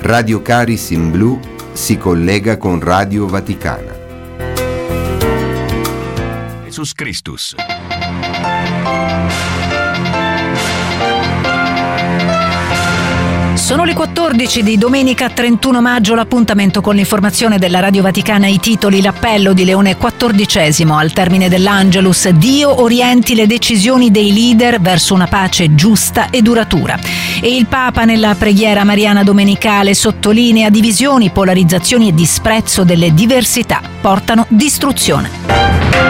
Radio Caris in Blu si collega con Radio Vaticana. Jesus Christus. Sono le 14 di domenica 31 maggio, l'appuntamento con l'informazione della Radio Vaticana, i titoli, l'appello di Leone XIV al termine dell'Angelus, Dio orienti le decisioni dei leader verso una pace giusta e duratura. E il Papa nella preghiera mariana domenicale sottolinea divisioni, polarizzazioni e disprezzo delle diversità portano distruzione.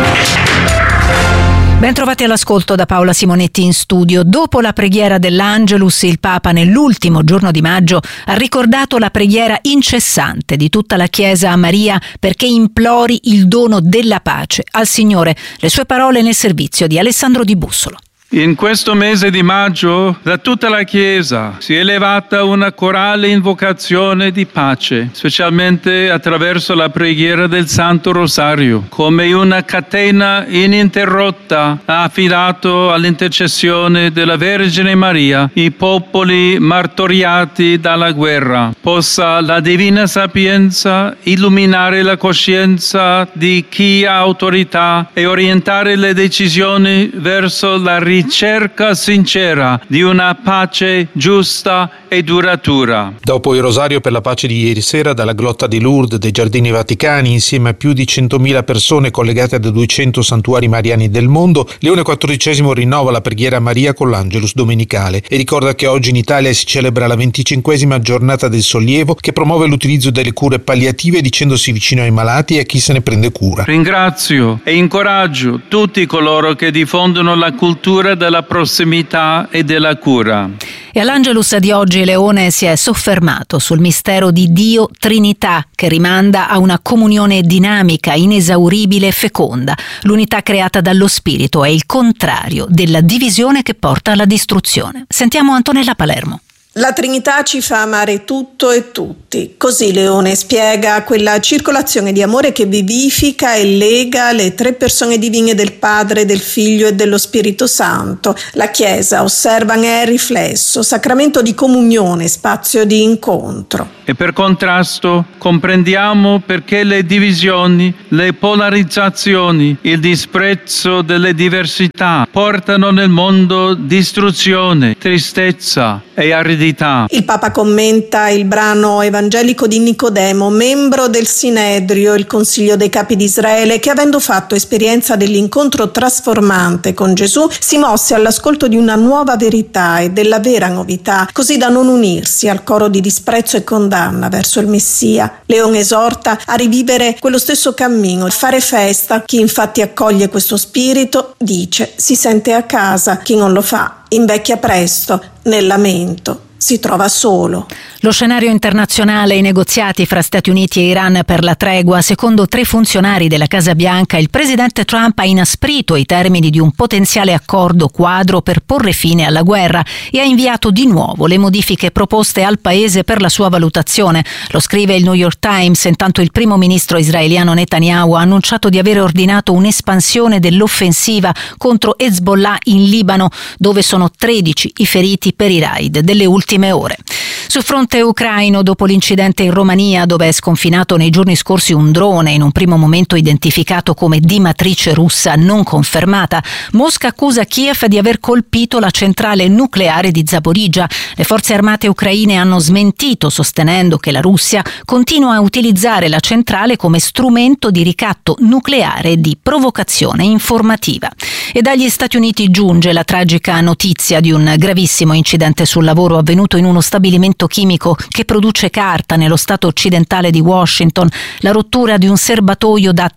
Ben trovati all'ascolto da Paola Simonetti in studio. Dopo la preghiera dell'Angelus, il Papa nell'ultimo giorno di maggio ha ricordato la preghiera incessante di tutta la Chiesa a Maria perché implori il dono della pace al Signore. Le sue parole nel servizio di Alessandro Di Bussolo. In questo mese di maggio da tutta la Chiesa si è elevata una corale invocazione di pace, specialmente attraverso la preghiera del Santo Rosario. Come una catena ininterrotta ha affidato all'intercessione della Vergine Maria i popoli martoriati dalla guerra. Possa la Divina Sapienza illuminare la coscienza di chi ha autorità e orientare le decisioni verso la ricerca sincera di una pace giusta e duratura. Dopo il rosario per la pace di ieri sera dalla Grotta di Lourdes dei Giardini Vaticani, insieme a più di 100.000 persone collegate da 200 santuari mariani del mondo, Leone XIV rinnova la preghiera a Maria con l'Angelus domenicale e ricorda che oggi in Italia si celebra la 25esima giornata del sollievo, che promuove l'utilizzo delle cure palliative dicendosi vicino ai malati e a chi se ne prende cura. Ringrazio e incoraggio tutti coloro che diffondono la cultura della prossimità e della cura. E all'Angelus di oggi Leone si è soffermato sul mistero di Dio Trinità, che rimanda a una comunione dinamica, inesauribile e feconda. L'unità creata dallo Spirito è il contrario della divisione che porta alla distruzione. Sentiamo Antonella Palermo. La Trinità ci fa amare tutto e tutti. Così Leone spiega quella circolazione di amore che vivifica e lega le tre persone divine del Padre, del Figlio e dello Spirito Santo. La Chiesa osserva ne è riflesso, sacramento di comunione, spazio di incontro. E per contrasto comprendiamo perché le divisioni, le polarizzazioni, il disprezzo delle diversità portano nel mondo distruzione, tristezza e aridità. Il Papa commenta il brano evangelico di Nicodemo, membro del Sinedrio, il Consiglio dei Capi di Israele, che avendo fatto esperienza dell'incontro trasformante con Gesù, si mosse all'ascolto di una nuova verità e della vera novità, così da non unirsi al coro di disprezzo e condanna verso il Messia. Leone esorta a rivivere quello stesso cammino, a fare festa. Chi infatti accoglie questo spirito, dice, si sente a casa, chi non lo fa invecchia presto, nel lamento si trova solo. Lo scenario internazionale, i negoziati fra Stati Uniti e Iran per la tregua. Secondo 3 funzionari della Casa Bianca, il presidente Trump ha inasprito i termini di un potenziale accordo quadro per porre fine alla guerra e ha inviato di nuovo le modifiche proposte al paese per la sua valutazione. Lo scrive il New York Times. Intanto il primo ministro israeliano Netanyahu ha annunciato di aver ordinato un'espansione dell'offensiva contro Hezbollah in Libano, dove sono 13 i feriti per i raid delle ultime ore. Sul fronte ucraino, dopo l'incidente in Romania, dove è sconfinato nei giorni scorsi un drone in un primo momento identificato come di matrice russa non confermata, Mosca accusa Kiev di aver colpito la centrale nucleare di Zaporizhzhia. Le forze armate ucraine hanno smentito, sostenendo che la Russia continua a utilizzare la centrale come strumento di ricatto nucleare e di provocazione informativa. E dagli Stati Uniti giunge la tragica notizia di un gravissimo incidente sul lavoro avvenuto in uno stabilimento chimico che produce carta nello stato occidentale di Washington. La rottura di un serbatoio da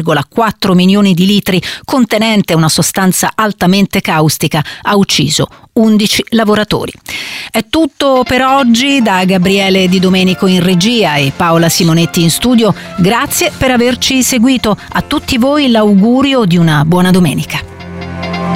3,4 milioni di litri contenente una sostanza altamente caustica ha ucciso 11 lavoratori. È tutto per oggi da Gabriele Di Domenico in regia e Paola Simonetti in studio. Grazie per averci seguito. A tutti voi l'augurio di una buona domenica.